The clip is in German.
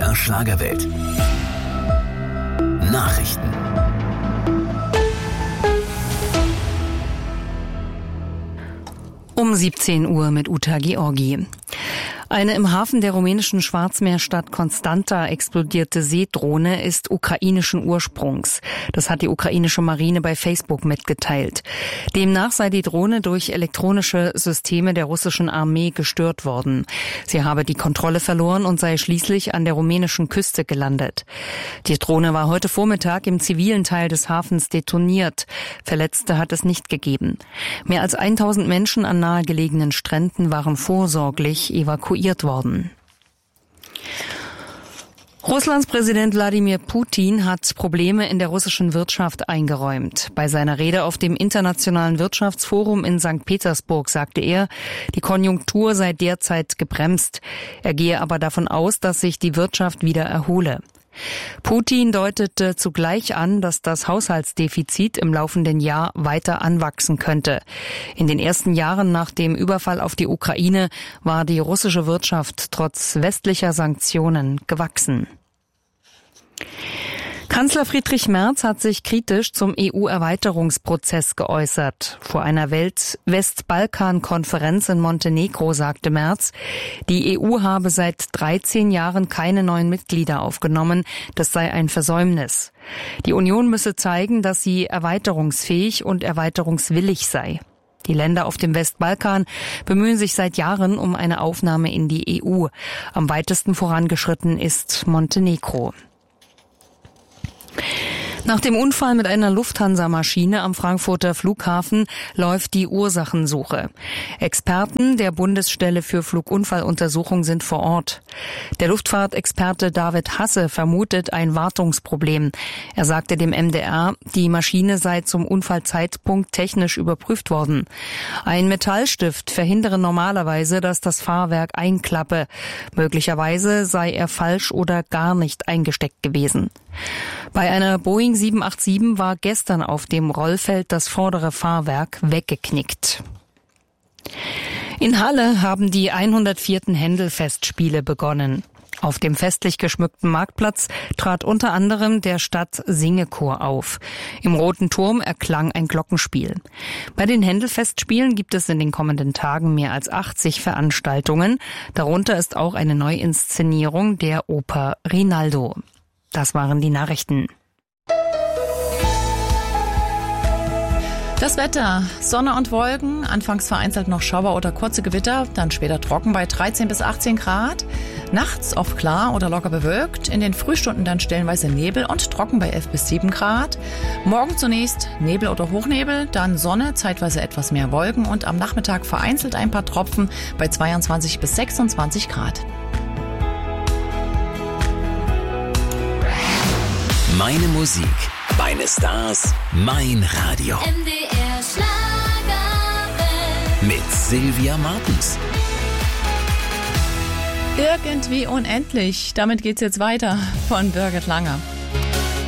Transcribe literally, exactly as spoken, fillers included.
der Schlagerwelt. Nachrichten. Um siebzehn Uhr mit Uta Georgi. Eine im Hafen der rumänischen Schwarzmeerstadt Constanta explodierte Seedrohne ist ukrainischen Ursprungs. Das hat die ukrainische Marine bei Facebook mitgeteilt. Demnach sei die Drohne durch elektronische Systeme der russischen Armee gestört worden. Sie habe die Kontrolle verloren und sei schließlich an der rumänischen Küste gelandet. Die Drohne war heute Vormittag im zivilen Teil des Hafens detoniert. Verletzte hat es nicht gegeben. Mehr als tausend Menschen an nahegelegenen Stränden waren vorsorglich evakuiert worden. Russlands Präsident Wladimir Putin hat Probleme in der russischen Wirtschaft eingeräumt. Bei seiner Rede auf dem Internationalen Wirtschaftsforum in Sankt Petersburg sagte er, die Konjunktur sei derzeit gebremst. Er gehe aber davon aus, dass sich die Wirtschaft wieder erhole. Putin deutete zugleich an, dass das Haushaltsdefizit im laufenden Jahr weiter anwachsen könnte. In den ersten Jahren nach dem Überfall auf die Ukraine war die russische Wirtschaft trotz westlicher Sanktionen gewachsen. Kanzler Friedrich Merz hat sich kritisch zum E U-Erweiterungsprozess geäußert. Vor einer Welt-Westbalkan-Konferenz in Montenegro sagte Merz, die E U habe seit dreizehn Jahren keine neuen Mitglieder aufgenommen. Das sei ein Versäumnis. Die Union müsse zeigen, dass sie erweiterungsfähig und erweiterungswillig sei. Die Länder auf dem Westbalkan bemühen sich seit Jahren um eine Aufnahme in die E U. Am weitesten vorangeschritten ist Montenegro. Nach dem Unfall mit einer Lufthansa-Maschine am Frankfurter Flughafen läuft die Ursachensuche. Experten der Bundesstelle für Flugunfalluntersuchung sind vor Ort. Der Luftfahrtexperte David Hasse vermutet ein Wartungsproblem. Er sagte dem M D R, die Maschine sei zum Unfallzeitpunkt technisch überprüft worden. Ein Metallstift verhindere normalerweise, dass das Fahrwerk einklappe. Möglicherweise sei er falsch oder gar nicht eingesteckt gewesen. Bei einer Boeing sieben acht sieben war gestern auf dem Rollfeld das vordere Fahrwerk weggeknickt. In Halle haben die hundertvierten Händel-Festspiele begonnen. Auf dem festlich geschmückten Marktplatz trat unter anderem der Stadt-Singechor auf. Im Roten Turm erklang ein Glockenspiel. Bei den Händel-Festspielen gibt es in den kommenden Tagen mehr als achtzig Veranstaltungen. Darunter ist auch eine Neuinszenierung der Oper Rinaldo. Das waren die Nachrichten. Das Wetter, Sonne und Wolken, anfangs vereinzelt noch Schauer oder kurze Gewitter, dann später trocken bei dreizehn bis achtzehn Grad. Nachts oft klar oder locker bewölkt, in den Frühstunden dann stellenweise Nebel und trocken bei elf bis sieben Grad. Morgen zunächst Nebel oder Hochnebel, dann Sonne, zeitweise etwas mehr Wolken und am Nachmittag vereinzelt ein paar Tropfen bei zweiundzwanzig bis sechsundzwanzig Grad. Meine Musik, meine Stars, mein Radio. M D R Schlagerwelt. Mit Sylvia Martens. Irgendwie unendlich. Damit geht's jetzt weiter von Birgit Langer.